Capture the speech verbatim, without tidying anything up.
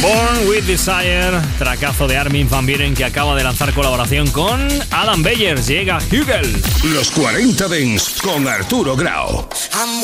Born with Desire, tracazo de Armin van Buuren que acaba de lanzar colaboración con Adam Beyer. Llega Hugel. Los cuarenta Dance con Arturo Grau.